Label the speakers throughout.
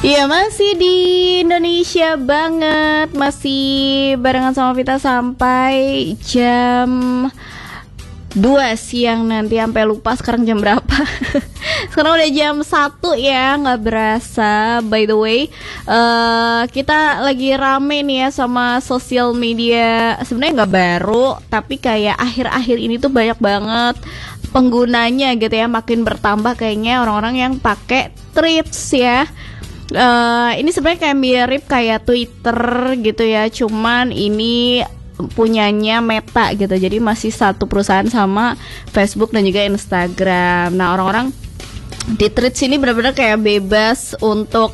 Speaker 1: Iya, masih di Indonesia banget. Masih barengan sama Vita sampai jam 2 siang nanti. Sampai lupa sekarang jam berapa. Sekarang udah jam 1 ya, gak berasa. By the way, kita lagi rame nih ya sama sosial media. Sebenarnya gak baru, tapi kayak akhir-akhir ini tuh banyak banget penggunanya gitu ya. Makin bertambah kayaknya orang-orang yang pakai Threads ya. Ini sebenarnya kayak mirip kayak Twitter gitu ya, cuman ini punyanya Meta gitu, jadi masih satu perusahaan sama Facebook dan juga Instagram. Nah, orang-orang di Threads ini benar-benar kayak bebas untuk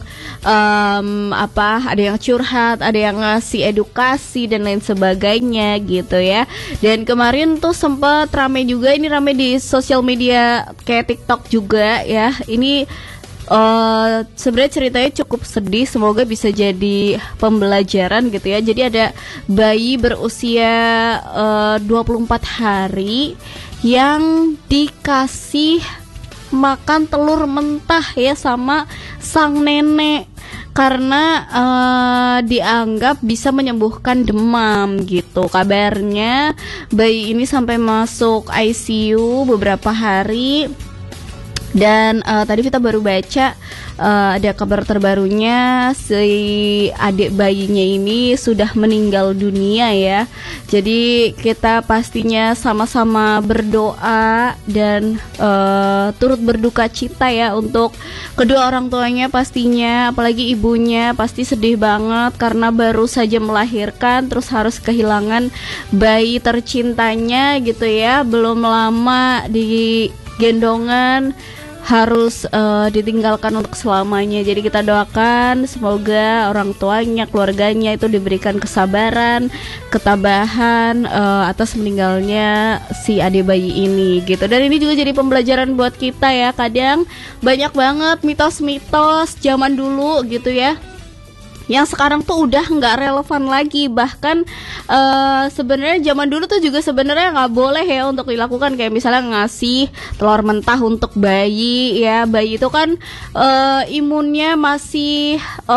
Speaker 1: ada yang curhat, ada yang ngasih edukasi dan lain sebagainya gitu ya. Dan kemarin tuh sempet rame juga, ini rame di sosial media kayak TikTok juga ya. Ini sebenarnya ceritanya cukup sedih, semoga bisa jadi pembelajaran gitu ya. Jadi ada bayi berusia 24 hari yang dikasih makan telur mentah ya sama sang nenek karena dianggap bisa menyembuhkan demam gitu. Kabarnya bayi ini sampai masuk ICU beberapa hari. Dan tadi kita baru baca ada kabar terbarunya, si adik bayinya ini sudah meninggal dunia ya. Jadi kita pastinya sama-sama berdoa dan turut berduka cita ya untuk kedua orang tuanya pastinya. Apalagi ibunya pasti sedih banget karena baru saja melahirkan, terus harus kehilangan bayi tercintanya gitu ya. Belum lama di gendongan, harus ditinggalkan untuk selamanya. Jadi kita doakan semoga orang tuanya, keluarganya itu diberikan kesabaran, ketabahan atas meninggalnya si adik bayi ini gitu. Dan ini juga jadi pembelajaran buat kita ya. Kadang banyak banget mitos-mitos zaman dulu gitu ya, yang sekarang tuh udah nggak relevan lagi. Bahkan sebenarnya zaman dulu tuh juga sebenarnya nggak boleh ya untuk dilakukan, kayak misalnya ngasih telur mentah untuk bayi ya. Bayi itu kan imunnya masih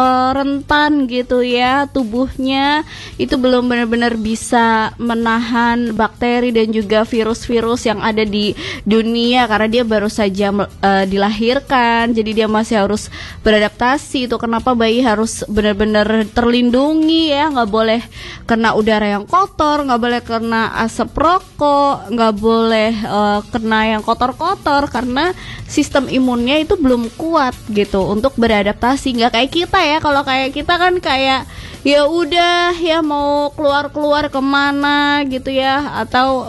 Speaker 1: rentan gitu ya, tubuhnya itu belum benar-benar bisa menahan bakteri dan juga virus-virus yang ada di dunia karena dia baru saja dilahirkan. Jadi dia masih harus beradaptasi. Itu kenapa bayi harus benar-benar terlindungi ya, nggak boleh kena udara yang kotor, nggak boleh kena asap rokok, nggak boleh kena yang kotor-kotor karena sistem imunnya itu belum kuat gitu untuk beradaptasi. Nggak kayak kita ya, kalau kayak kita kan kayak ya udah ya mau keluar-keluar kemana gitu ya, atau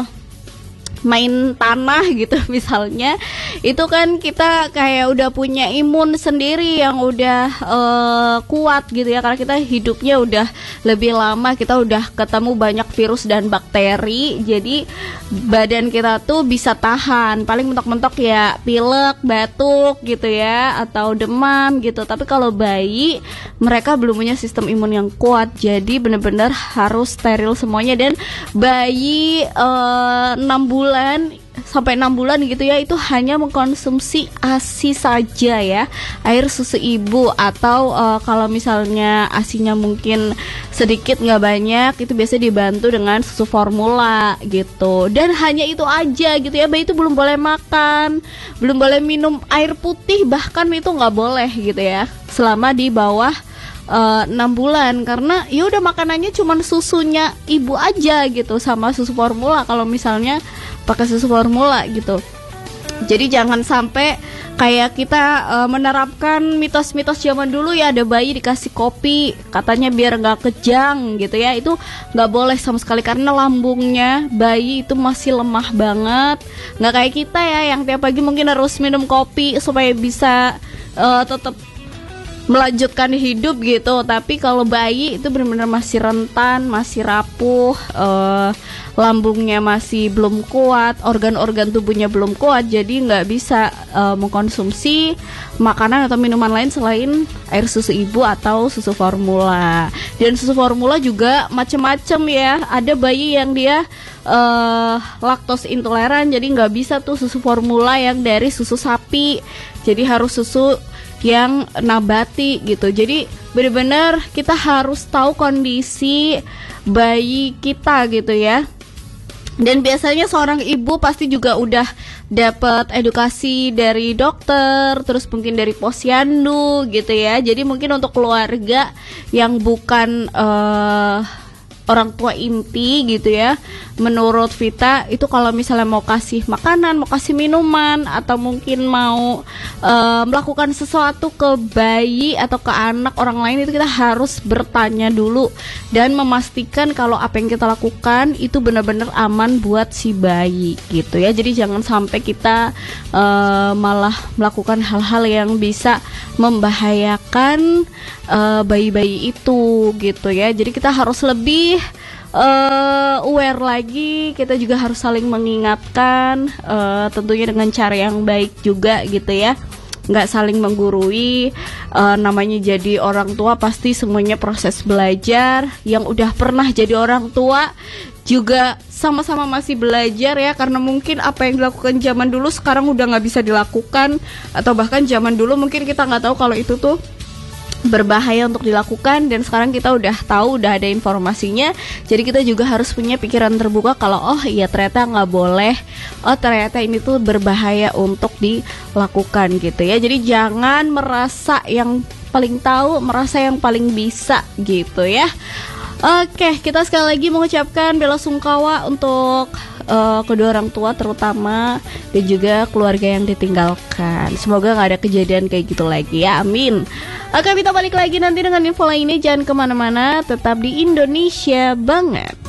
Speaker 1: main tanah gitu misalnya, itu kan kita kayak udah punya imun sendiri yang udah kuat gitu ya, karena kita hidupnya udah lebih lama, kita udah ketemu banyak virus dan bakteri, jadi badan kita tuh bisa tahan. Paling mentok-mentok ya pilek, batuk gitu ya, atau demam gitu. Tapi kalau bayi, mereka belum punya sistem imun yang kuat, jadi benar-benar harus steril semuanya. Dan bayi 6 bulan sampai 6 bulan gitu ya, itu hanya mengkonsumsi ASI saja ya, air susu ibu. Atau kalau misalnya ASInya mungkin sedikit nggak banyak, itu biasanya dibantu dengan susu formula gitu. Dan hanya itu aja gitu ya, bayi itu belum boleh makan, belum boleh minum air putih, bahkan itu nggak boleh gitu ya selama di bawah 6 bulan, karena ya udah makanannya cuman susunya ibu aja gitu sama susu formula kalau misalnya pakai susu formula gitu. Jadi jangan sampai kayak kita menerapkan mitos-mitos zaman dulu ya, ada bayi dikasih kopi katanya biar nggak kejang gitu ya. Itu nggak boleh sama sekali karena lambungnya bayi itu masih lemah banget. Nggak kayak kita ya yang tiap pagi mungkin harus minum kopi supaya bisa tetap melanjutkan hidup gitu. Tapi kalau bayi itu benar-benar masih rentan, masih rapuh, lambungnya masih belum kuat, organ-organ tubuhnya belum kuat, jadi nggak bisa mengkonsumsi makanan atau minuman lain selain air susu ibu atau susu formula. Dan susu formula juga macam-macam ya. Ada bayi yang dia laktos intoleran, jadi nggak bisa tuh susu formula yang dari susu sapi, jadi harus susu yang nabati gitu. Jadi benar-benar kita harus tahu kondisi bayi kita gitu ya. Dan biasanya seorang ibu pasti juga udah dapat edukasi dari dokter, terus mungkin dari posyandu gitu ya. Jadi mungkin untuk keluarga yang bukan orang tua inti gitu ya, menurut Vita itu kalau misalnya mau kasih makanan, mau kasih minuman, atau mungkin mau melakukan sesuatu ke bayi atau ke anak orang lain, itu kita harus bertanya dulu dan memastikan kalau apa yang kita lakukan itu benar-benar aman buat si bayi gitu ya. Jadi jangan sampai kita malah melakukan hal-hal yang bisa membahayakan bayi-bayi itu gitu ya. Jadi kita harus lebih aware lagi, kita juga harus saling mengingatkan, tentunya dengan cara yang baik juga gitu ya, nggak saling menggurui. Namanya jadi orang tua pasti semuanya proses belajar. Yang udah pernah jadi orang tua juga sama-sama masih belajar ya, karena mungkin apa yang dilakukan zaman dulu sekarang udah nggak bisa dilakukan, atau bahkan zaman dulu mungkin kita nggak tahu kalau itu tuh berbahaya untuk dilakukan, dan sekarang kita udah tahu, udah ada informasinya. Jadi kita juga harus punya pikiran terbuka kalau oh iya ternyata nggak boleh, oh ternyata ini tuh berbahaya untuk dilakukan gitu ya. Jadi jangan merasa yang paling tahu, merasa yang paling bisa gitu ya. Oke, kita sekali lagi mengucapkan bela sungkawa untuk kedua orang tua terutama, dan juga keluarga yang ditinggalkan. Semoga gak ada kejadian kayak gitu lagi ya, amin. Oke, kita balik lagi nanti dengan info lainnya. Jangan kemana-mana, tetap di Indonesia Banget.